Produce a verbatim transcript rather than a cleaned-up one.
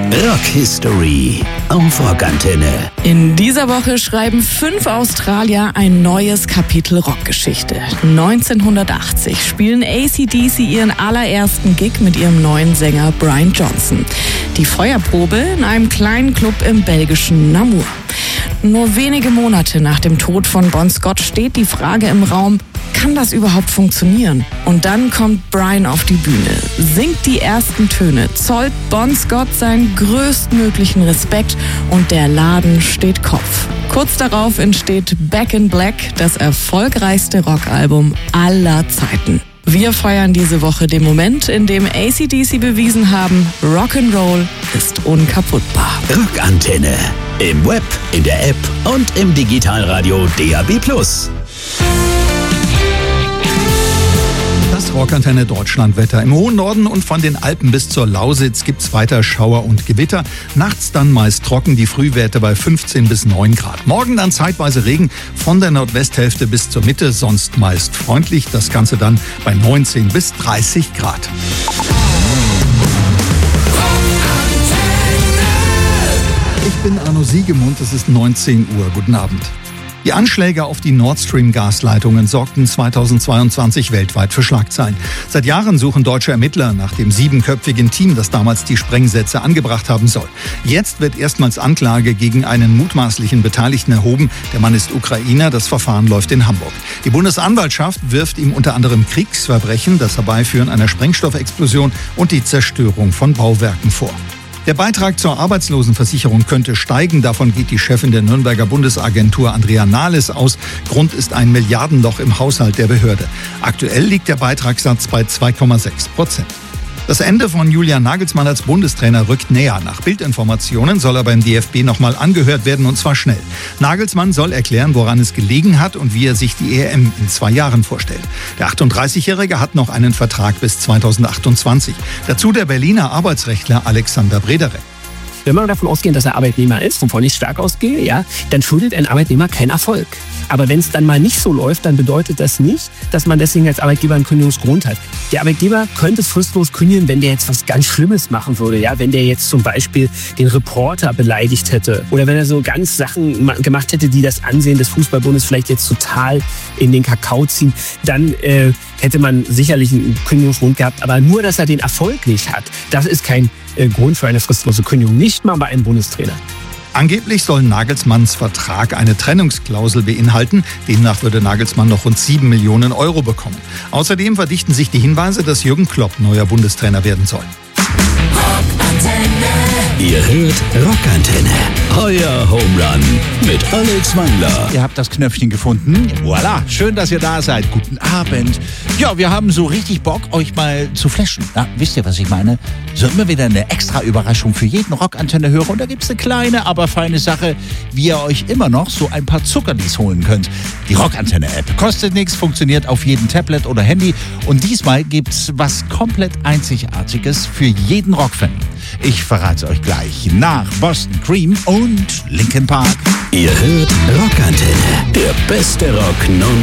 Rock History auf Rockantenne. In dieser Woche schreiben fünf Australier ein neues Kapitel Rockgeschichte. neunzehnhundertachtzig spielen A C D C ihren allerersten Gig mit ihrem neuen Sänger Brian Johnson. Die Feuerprobe in einem kleinen Club im belgischen Namur. Nur wenige Monate nach dem Tod von Bon Scott steht die Frage im Raum, kann das überhaupt funktionieren? Und dann kommt Brian auf die Bühne, singt die ersten Töne, zollt Bon Scott seinen größtmöglichen Respekt und der Laden steht Kopf. Kurz darauf entsteht Back in Black, das erfolgreichste Rockalbum aller Zeiten. Wir feiern diese Woche den Moment, in dem A C D C bewiesen haben, Rock'n'Roll ist unkaputtbar. Rockantenne. Im Web, in der App und im Digitalradio D A B plus. Das Rockantenne Deutschlandwetter. Im hohen Norden und von den Alpen bis zur Lausitz gibt's weiter Schauer und Gewitter. Nachts dann meist trocken, die Frühwerte bei fünfzehn bis neun Grad. Morgen dann zeitweise Regen von der Nordwesthälfte bis zur Mitte, sonst meist freundlich. Das Ganze dann bei neunzehn bis dreißig Grad. Ich bin Arno Siegemund, es ist neunzehn Uhr. Guten Abend. Die Anschläge auf die Nord Stream-Gasleitungen sorgten zweitausendzweiundzwanzig weltweit für Schlagzeilen. Seit Jahren suchen deutsche Ermittler nach dem siebenköpfigen Team, das damals die Sprengsätze angebracht haben soll. Jetzt wird erstmals Anklage gegen einen mutmaßlichen Beteiligten erhoben. Der Mann ist Ukrainer, das Verfahren läuft in Hamburg. Die Bundesanwaltschaft wirft ihm unter anderem Kriegsverbrechen, das Herbeiführen einer Sprengstoffexplosion und die Zerstörung von Bauwerken vor. Der Beitrag zur Arbeitslosenversicherung könnte steigen. Davon geht die Chefin der Nürnberger Bundesagentur Andrea Nahles aus. Grund ist ein Milliardenloch im Haushalt der Behörde. Aktuell liegt der Beitragssatz bei zwei Komma sechs Prozent. Das Ende von Julian Nagelsmann als Bundestrainer rückt näher. Nach Bildinformationen soll er beim D F B nochmal angehört werden, und zwar schnell. Nagelsmann soll erklären, woran es gelegen hat und wie er sich die E M in zwei Jahren vorstellt. Der achtunddreißigjährige hat noch einen Vertrag bis zweitausendachtundzwanzig. Dazu der Berliner Arbeitsrechtler Alexander Brederer. Wenn man davon ausgeht, dass er Arbeitnehmer ist, wovon ich stark ausgehe, ja, dann schuldet ein Arbeitnehmer keinen Erfolg. Aber wenn es dann mal nicht so läuft, dann bedeutet das nicht, dass man deswegen als Arbeitgeber einen Kündigungsgrund hat. Der Arbeitgeber könnte es fristlos kündigen, wenn der jetzt was ganz Schlimmes machen würde. Ja, wenn der jetzt zum Beispiel den Reporter beleidigt hätte oder wenn er so ganz Sachen gemacht hätte, die das Ansehen des Fußballbundes vielleicht jetzt total in den Kakao ziehen, dann äh, hätte man sicherlich einen Kündigungsgrund gehabt. Aber nur, dass er den Erfolg nicht hat, das ist kein äh, Grund für eine fristlose Kündigung. Nicht mal bei einem Bundestrainer. Angeblich soll Nagelsmanns Vertrag eine Trennungsklausel beinhalten. Demnach würde Nagelsmann noch rund sieben Millionen Euro bekommen. Außerdem verdichten sich die Hinweise, dass Jürgen Klopp neuer Bundestrainer werden soll. Ihr hört Rockantenne. Euer Home Run mit Alex Wangler. Ihr habt das Knöpfchen gefunden. Voilà, schön, dass ihr da seid. Guten Abend. Ja, wir haben so richtig Bock, euch mal zu flashen. Na, wisst ihr, was ich meine? So immer wieder eine extra Überraschung für jeden Rockantenne-Hörer. Und da gibt's eine kleine, aber feine Sache, wie ihr euch immer noch so ein paar Zuckerlis holen könnt. Die Rockantenne-App kostet nichts, funktioniert auf jedem Tablet oder Handy. Und diesmal gibt's was komplett Einzigartiges für jeden Rockfan. Ich verrate euch gleich nach Boston Cream und Linkin Park. Ihr hört Rockantenne, der beste Rock non